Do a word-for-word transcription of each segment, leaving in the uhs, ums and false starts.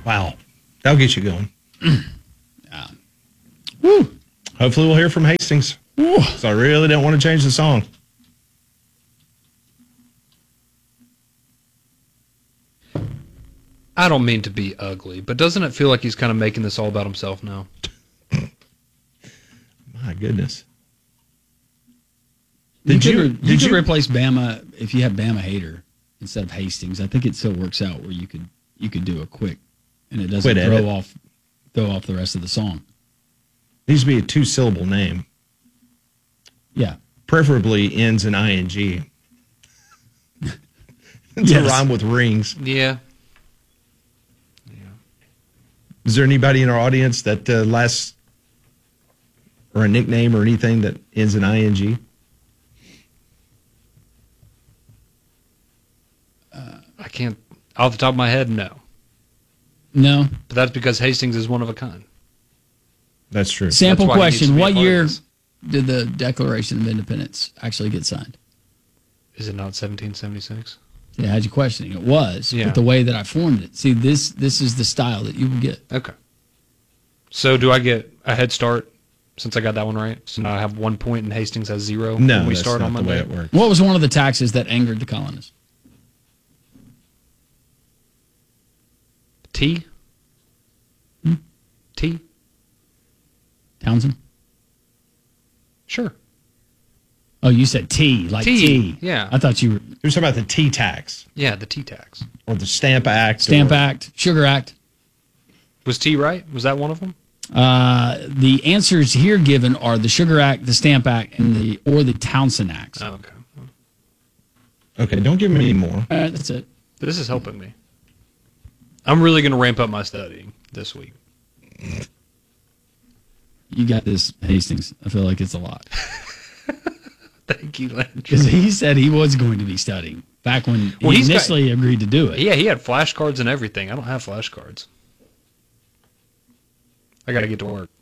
Wow. That'll get you going. Yeah. Woo. Hopefully we'll hear from Hastings. Woo. So I really don't want to change the song. I don't mean to be ugly, but doesn't it feel like he's kind of making this all about himself now? My goodness. Did you, you, you, did could you replace Bama if you had Bama Hater instead of Hastings. I think it still works out where you could you could do a quick and it doesn't Quit throw edit. off throw off the rest of the song. needs to be a two syllable name. Yeah. Preferably ends in ing. to Yes. rhyme with rings. Yeah. Is there anybody in our audience that uh, last or a nickname or anything that ends in ing? I can't, off the top of my head, no. No. But that's because Hastings is one of a kind. That's true. Sample That's why he needs to question. be a What part of year this. did the Declaration of Independence actually get signed? Is it not seventeen seventy-six? Yeah, I had you questioning. It was, Yeah. but the way that I formed it. See, this this is the style that you will get. Okay. So do I get a head start since I got that one right? So now I have one point and Hastings has zero No, when we that's start not on the way Monday? it works. What was one of the taxes that angered the colonists? T? Hmm? T? Townsend? Sure. Oh, you said T, like T, T. yeah. I thought you were You're talking about the T tax Yeah, the T tax. or the Stamp Act. Stamp or, Act, Sugar Act. Was T right? Was that one of them? Uh, the answers here given are the Sugar Act, the Stamp Act, and the or the Townsend Acts. Oh, okay. Okay, don't give me any more. All right, that's it. This is helping me. I'm really going to ramp up my studying this week. You got this, Hastings. I feel like it's a lot. Thank you, Lynch. Because he said he was going to be studying back when he Well, he's got- initially agreed to do it. Yeah, he had flashcards and everything. I don't have flashcards. I got to get to work.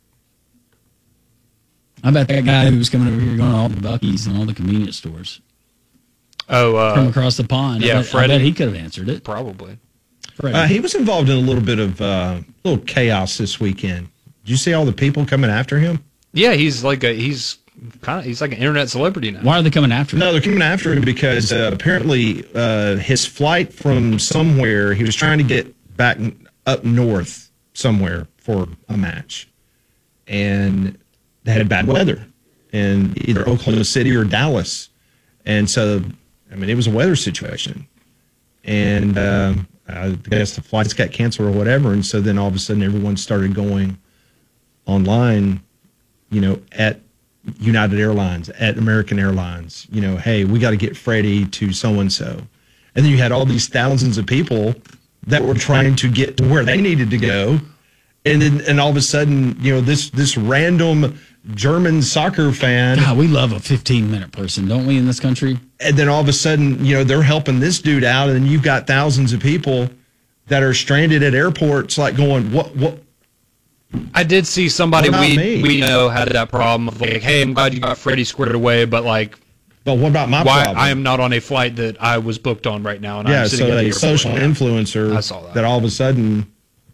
I bet that guy who was coming over here going to all the Buc-ee's and all the convenience stores Oh, from uh, across the pond. yeah, I bet, I Freddie. bet he could have answered it. probably. Freddie. Uh, he was involved in a little bit of uh, little chaos this weekend. Did you see all the people coming after him? Yeah, he's like a he's kind of he's like an internet celebrity now. Why are they coming after him? No, they're coming after him because uh, apparently uh, his flight from somewhere, he was trying to get back n- up north somewhere for a match. And they had bad weather in either Oklahoma City or Dallas. And so, I mean, it was a weather situation. And uh, I guess the flights got canceled or whatever. And so then all of a sudden everyone started going online, you know, at United Airlines, at American Airlines, you know, hey, we got to get Freddie to so-and-so. And then you had all these thousands of people that were trying to get to where they needed to go. And then, and all of a sudden, you know, this, this random German soccer fan, God, we love a fifteen-minute person, don't we, in this country? and then all of a sudden, you know, they're helping this dude out, and then you've got thousands of people that are stranded at airports, like going, what, what? I did see somebody What about we me? we know had that problem of like, hey, I'm glad you got Freddie squared away, but like, But what about my why problem? I am not on a flight that I was booked on right now, and yeah, I'm sitting so at the a airport. social influencer I saw that. all of a sudden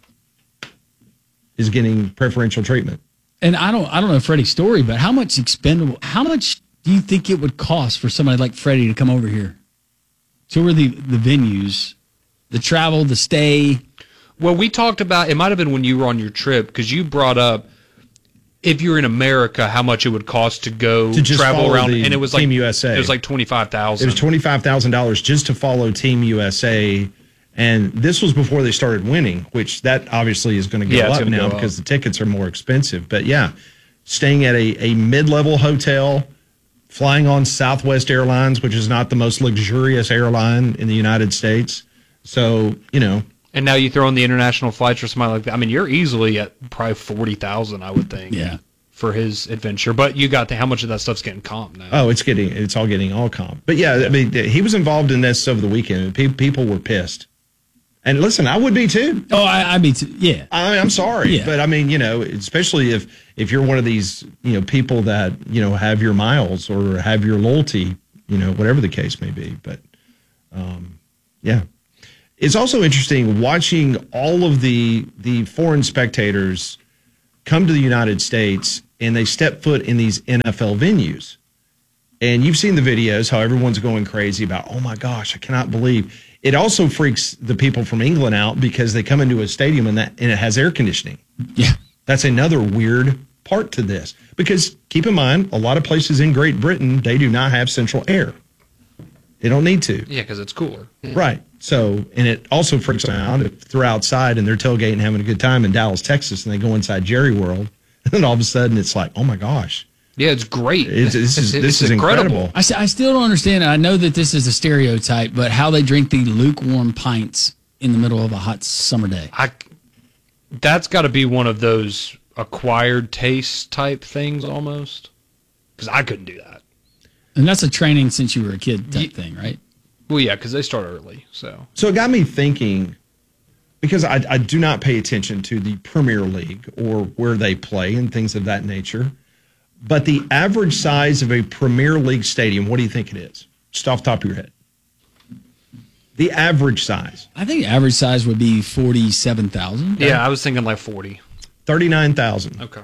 is getting preferential treatment. And I don't, I don't know Freddie's story, but how much expendable? How much do you think it would cost for somebody like Freddie to come over here? Tour the the venues, the travel, the stay. Well, we talked about, it might have been when you were on your trip, because you brought up, if you're in America, how much it would cost to go To just travel follow around, the and it was Team like U S A. It was like twenty-five It thousand. was twenty-five thousand dollars just to follow Team U S A. And this was before they started winning, which that obviously is going to go Yeah, it's up gonna now go because up. the tickets are more expensive. But yeah, staying at a, a mid-level hotel, flying on Southwest Airlines, which is not the most luxurious airline in the United States. So, you know, And now you throw in the international flights or something like that. I mean, you're easily at probably forty thousand, I would think. Yeah. For his adventure, but you got the, how much of that stuff's getting comp now? oh, it's getting, it's all getting all comp. But yeah, I mean, he was involved in this over the weekend. Pe- People were pissed. And listen, I would be too. Oh, I, I mean, t- yeah. I, I'm sorry, Yeah. but I mean, you know, especially if if you're one of these, you know, people that you know have your miles or have your loyalty, you know, whatever the case may be. But um, yeah, It's also interesting watching all of the the foreign spectators come to the United States and they step foot in these N F L venues. And you've seen the videos, how everyone's going crazy about, oh my gosh, I cannot believe. It also freaks the people from England out because they come into a stadium and that and it has air conditioning. Yeah. That's another weird part to this. Because keep in mind, a lot of places in Great Britain, they do not have central air. They don't need to. Yeah, because it's cooler. Right. So, and it also freaks them out if they're outside and they're tailgating and having a good time in Dallas, Texas, and they go inside Jerry World, and all of a sudden it's like, oh my gosh. Yeah, it's great. It's, this is, It's- this it's is incredible. incredible. I, s- I still don't understand. I know that this is a stereotype, but how they drink the lukewarm pints in the middle of a hot summer day. I, that's got to be one of those acquired taste type things almost. Because I couldn't do that. And that's a training since you were a kid type Ye- thing, right? Well, yeah, because they start early. So So it got me thinking, because I, I do not pay attention to the Premier League or where they play and things of that nature. But the average size of a Premier League stadium, what do you think it is? Just off the top of your head. The average size, I think average size would be forty-seven thousand. yeah, I was thinking like forty. thirty-nine thousand. Okay.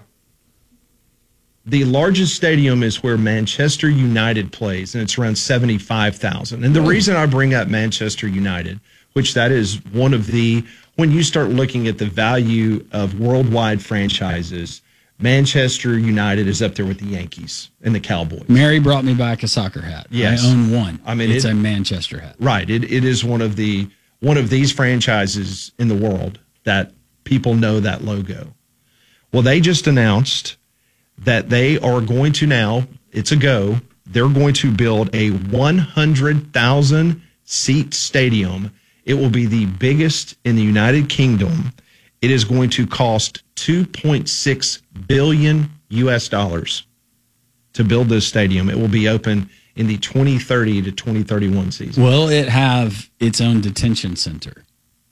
The largest stadium is where Manchester United plays, and it's around seventy-five thousand. And the reason I bring up Manchester United, which that is one of the, when you start looking at the value of worldwide franchises, Manchester United is up there with the Yankees and the Cowboys. Mary brought me back a soccer hat. Yes. I own one. I mean, it's it- a Manchester hat. Right. It it is one of the one of these franchises in the world that people know that logo. Well, they just announced that they are going to now, it's a go, they're going to build a one hundred thousand seat stadium. It will be the biggest in the United Kingdom. It is going to cost two point six billion U S dollars to build this stadium. It will be open in the twenty thirty to twenty thirty-one season. Will it have its own detention center?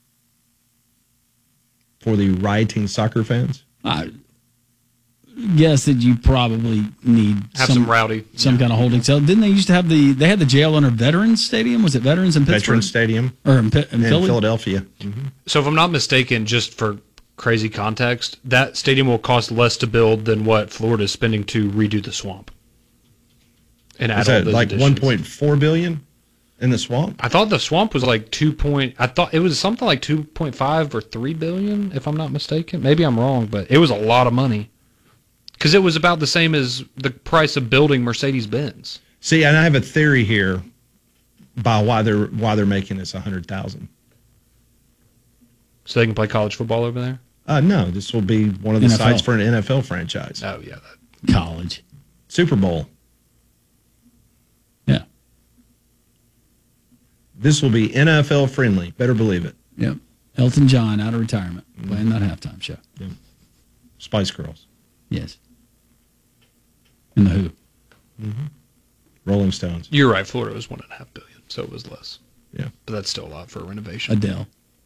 For the rioting soccer fans? I guess that you probably need Have some, rowdy. some kind of holding cell. Didn't they used to have the? They had the jail under Veterans Stadium. Was it Veterans in Pittsburgh Veterans Stadium or in, Pi- in in Philly? Philadelphia. So if I'm not mistaken, just for crazy context, that stadium will cost less to build than what Florida is spending to redo the swamp. And add Is all that those like additions. one point four billion in the swamp? I thought the swamp was like two point. I thought it was something like two point five or three billion, if I'm not mistaken. Maybe I'm wrong, but it was a lot of money because it was about the same as the price of building Mercedes Benz. See, and I have a theory here by why they're why they're making this a hundred thousand. So they can play college football over there. Uh, no, this will be one of the N F L. sites for an N F L franchise. Oh yeah, that, College. Super Bowl. Yeah. This will be N F L friendly. Better believe it. Yep. Elton John out of retirement playing that halftime show. Spice Girls, Yes. And the Who. Rolling Stones. you're right. Florida was one and a half billion, so it was less. Yeah. But that's still a lot for a renovation. Adele.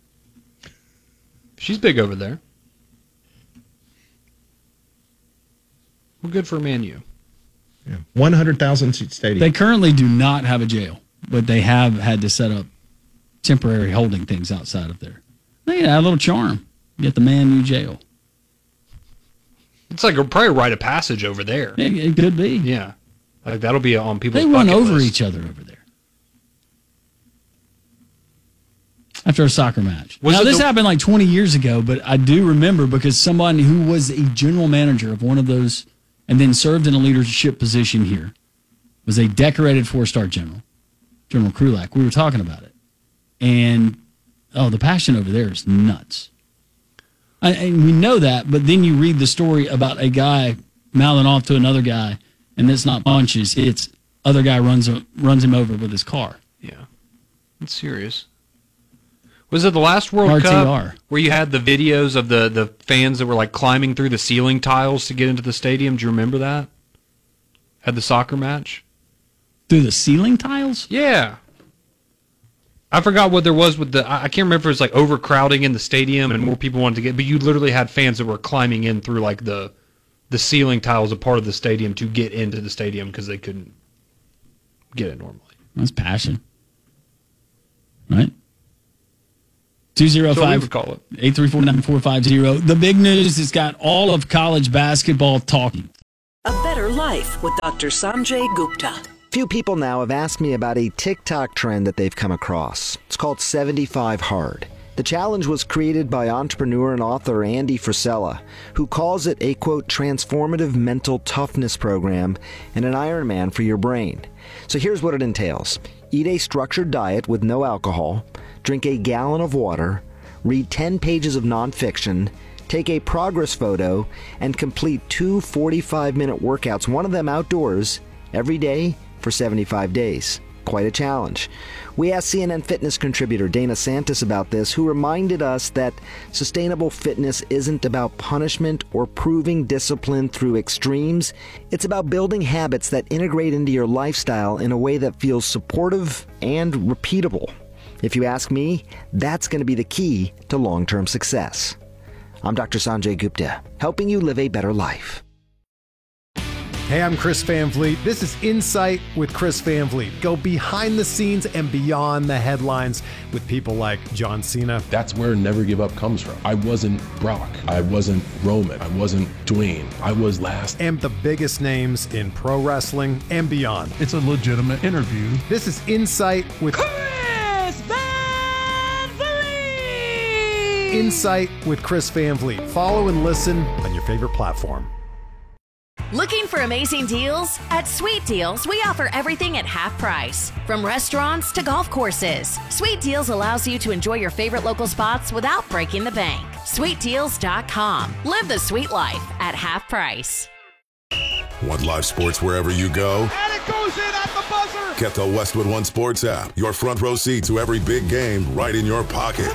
She's big over there. Well, good for Man U. Yeah. one hundred thousand seat stadium. They currently do not have a jail, but they have had to set up temporary holding things outside of there. They add a little charm. Get the Man U jail. It's like a probably a rite of passage over there. It, it could be. Yeah, like that'll be on people's. They run bucket over list. each other over there. After a soccer match. Was now, it this the- happened like twenty years ago, but I do remember because someone who was a general manager of one of those and then served in a leadership position here was a decorated four-star general, General Krulak. We were talking about it. And, oh, the passion over there is nuts. I, and we know that, but then you read the story about a guy mouthing off to another guy, and it's not punches, it's other guy runs runs him over with his car. Yeah, it's serious. Was it the last World R T R. Cup where you had the videos of the, the fans that were like climbing through the ceiling tiles to get into the stadium? Do you remember that? Had the soccer match? Through the ceiling tiles? Yeah. I forgot what there was with the. I I can't remember if it was like overcrowding in the stadium and more people wanted to get. But you literally had fans that were climbing in through like the the ceiling tiles, a part of the stadium, to get into the stadium because they couldn't get it normally. That's passion. Right? two oh That's what we five, would call it. eight three four, nine four five zero. The big news has got all of college basketball talking. A Better Life with Doctor Sanjay Gupta. Few people now have asked me about a TikTok trend that they've come across. It's called seventy-five hard. The challenge was created by entrepreneur and author Andy Frisella, who calls it a, quote, transformative mental toughness program and an Ironman for your brain. So here's what it entails. Eat a structured diet with no alcohol, drink a gallon of water, read ten pages of nonfiction, take a progress photo, and complete two forty-five minute workouts, one of them outdoors, every day for seventy-five days. Quite a challenge. We asked C N N Fitness contributor Dana Santos about this, who reminded us that sustainable fitness isn't about punishment or proving discipline through extremes. It's about building habits that integrate into your lifestyle in a way that feels supportive and repeatable. If you ask me, that's going to be the key to long-term success. I'm Doctor Sanjay Gupta, helping you live a better life. Hey, I'm Chris Van Vliet. This is Insight with Chris Van Vliet. Go behind the scenes and beyond the headlines with people like John Cena. That's where Never Give Up comes from. I wasn't Brock. I wasn't Roman. I wasn't Dwayne. I was last. And the biggest names in pro wrestling and beyond. It's a legitimate interview. This is Insight with Chris Van Vliet. Insight with Chris Van Vliet. Follow and listen on your favorite platform. Looking for amazing deals? At Sweet Deals, we offer everything at half price. From restaurants to golf courses, Sweet Deals allows you to enjoy your favorite local spots without breaking the bank. sweet deals dot com. Live the sweet life at half price. Want live sports wherever you go? And it goes in at the buzzer. Get the Westwood One Sports app. Your front row seat to every big game right in your pocket.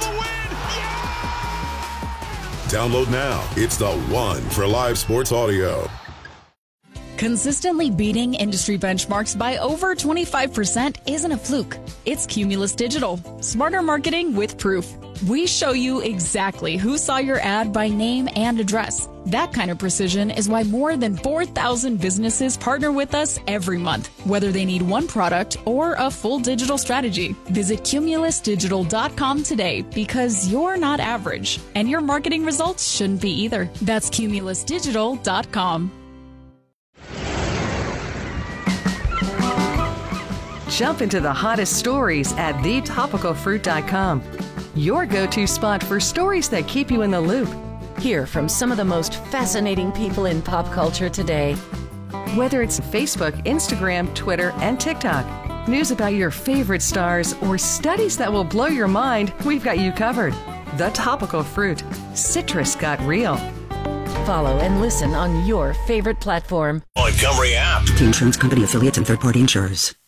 Download now. It's the one for live sports audio. Consistently beating industry benchmarks by over twenty-five percent isn't a fluke. It's Cumulus Digital. Smarter marketing with proof. We show you exactly who saw your ad by name and address. That kind of precision is why more than four thousand businesses partner with us every month, whether they need one product or a full digital strategy. Visit cumulus digital dot com today, because you're not average, and your marketing results shouldn't be either. That's cumulus digital dot com. Jump into the hottest stories at the topical fruit dot com. Your go-to spot for stories that keep you in the loop. Hear from some of the most fascinating people in pop culture today. Whether it's Facebook, Instagram, Twitter, and TikTok, news about your favorite stars, or studies that will blow your mind, we've got you covered. The Topical Fruit. Citrus got real. Follow and listen on your favorite platform. Montgomery app. The insurance company affiliates and third-party insurers.